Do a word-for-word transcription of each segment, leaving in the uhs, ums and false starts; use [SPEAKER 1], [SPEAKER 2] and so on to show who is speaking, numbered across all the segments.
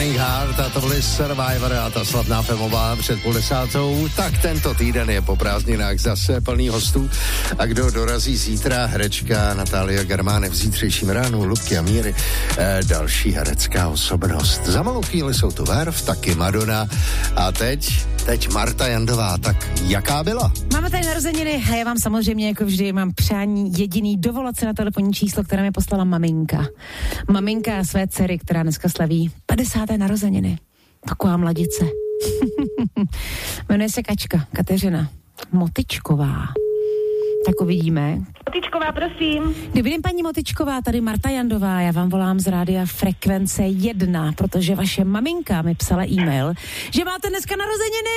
[SPEAKER 1] Burning Heart a to byly Survivor a ta slavná filmová před půl desátou. Tak tento týden je po prázdninách zase plný hostů. A kdo dorazí zítra? Herečka Natália Germáne v zítřejším ránu, Lubky a Míry, e, další herecká osobnost. Za malou chvíli jsou tu Verve, taky Madonna a teď, teď Marta Jandová. Tak jaká byla?
[SPEAKER 2] Máme tady narozeniny a já vám samozřejmě jako vždy mám přání jediný dovolat se na telefonní číslo, které mi poslala maminka. Maminka své dcery, která dneska slaví padesáté narozeniny. Taková mladice. Jmenuje se Kačka, Kateřina Motyčková. Tak uvidíme.
[SPEAKER 3] Motyčková, prosím.
[SPEAKER 2] Dobrý den, paní Motyčková, tady Marta Jandová, já vám volám z rádia Frekvence jedna, protože vaše maminka mi psala e-mail, že máte dneska narozeniny!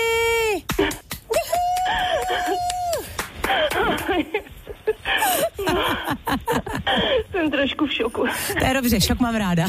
[SPEAKER 3] Jsem trošku v šoku.
[SPEAKER 2] To je dobře, šok mám ráda.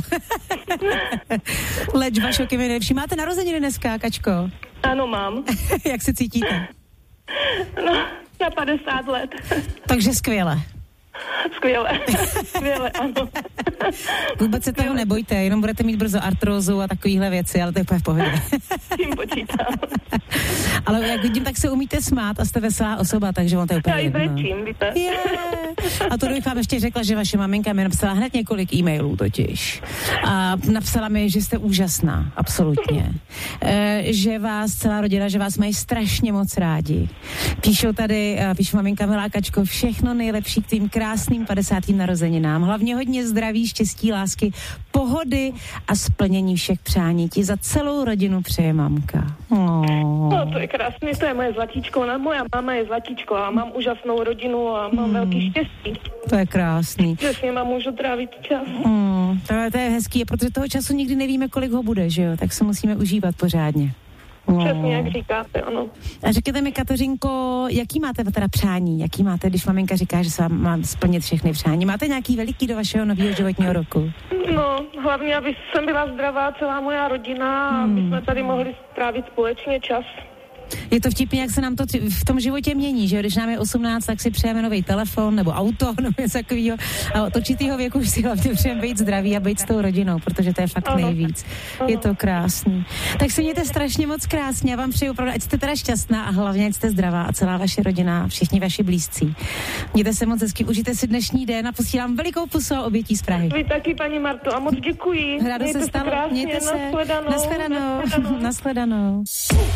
[SPEAKER 2] Léčba šoky mi nejlepší. Máte narozeniny dneska, Kačko?
[SPEAKER 3] Ano, mám.
[SPEAKER 2] Jak se cítíte?
[SPEAKER 3] No, na padesát let.
[SPEAKER 2] Takže skvěle.
[SPEAKER 3] Skvěle, skvěle, ano.
[SPEAKER 2] Vůbec se toho nebojte, jenom budete mít brzo artrózu a takovýhle věci, ale to je úplně v pohodě.
[SPEAKER 3] Tím počítám.
[SPEAKER 2] Ale jak vidím, tak se umíte smát a jste veselá osoba, takže on to je úplně
[SPEAKER 3] Já i brečím, víte.
[SPEAKER 2] Yeah. A to bych vám ještě řekla, že vaše maminka mi napsala hned několik e-mailů totiž. A napsala mi, že jste úžasná, absolutně. E, že vás celá rodina, že vás mají strašně moc rádi. Píšou tady, píšu maminka milá Kačko, všechno nejlepší k tým krásným padesátým narozeninám. Hlavně hodně zdraví, štěstí, lásky, pohody a splnění všech přání. Ti za celou rodinu přeje mamka. Oh.
[SPEAKER 3] No, to je krásný, to je moje zlatíčko. Moja máma je zlatíčko a mám úžasnou rodinu a mám hmm. velký štěstí.
[SPEAKER 2] To je krásný.
[SPEAKER 3] Že s nima můžu trávit čas.
[SPEAKER 2] Hmm. To, je, to je hezký, protože toho času nikdy nevíme, kolik ho bude, že jo? Tak se musíme užívat pořádně.
[SPEAKER 3] Přesně, jak říkáte, ano.
[SPEAKER 2] A řekněte mi, Kateřinko, jaký máte teda přání? Jaký máte, když maminka říká, že se vám má splnit všechny přání? Máte nějaký veliký do vašeho nového životního roku?
[SPEAKER 3] No, hlavně, aby jsem byla zdravá, celá moja rodina, hmm. aby jsme tady mohli strávit společně čas.
[SPEAKER 2] Je to vtipně, jak se nám to v tom životě mění, že když nám je osmnáct, tak si přejeme nový telefon nebo auto nebo něco takového. A od určitýho věku už si hlavně přejeme být zdraví a být s tou rodinou, protože to je fakt ano. nejvíc. Ano. Je to krásný. Tak se mějte strašně moc krásně. Já vám přeju opravdu, ať jste teda šťastná a hlavně ať jste zdravá a celá vaše rodina a všichni vaši blízcí. Mějte se moc hezky, užijte si dnešní den a posílám velikou pusu a obětí z Prahy.
[SPEAKER 3] Vy taky, paní Marto, a moc děkuji.
[SPEAKER 2] Rádo se stalo. Mějte se.
[SPEAKER 3] Nashledanou.
[SPEAKER 2] Nashledanou. Nashledanou.